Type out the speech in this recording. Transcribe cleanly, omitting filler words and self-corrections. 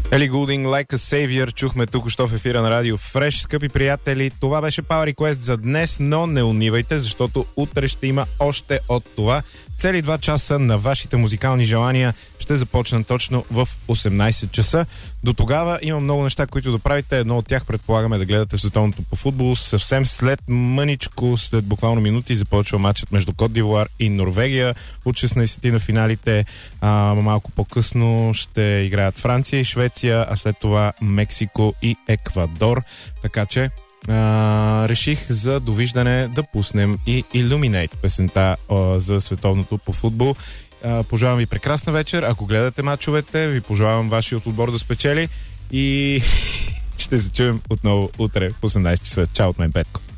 Елли Гулдинг, Like a Savior, чухме тук що в ефира на Радио Фреш. Скъпи приятели, това беше Power Request за днес, но не унивайте, защото утре ще има още от това. Цели 2 часа на вашите музикални желания ще започнат точно в 18 часа. До тогава има много неща, които да правите. Едно от тях предполагаме да гледате световното по футбол. Съвсем след мъничко, след буквално минути, започва матчът между Кот д'Ивуар и Норвегия от 16 на финалите. Малко по-късно ще играят Франция и Швеция, а след това Мексико и Еквадор. Така че реших за довиждане да пуснем и Illuminate, песента за световното по футбол. Пожелавам ви прекрасна вечер. Ако гледате мачовете, ви пожелавам вашият отбор да спечели и ще се чуем отново утре в 18 часа. Чао от мен, Петко.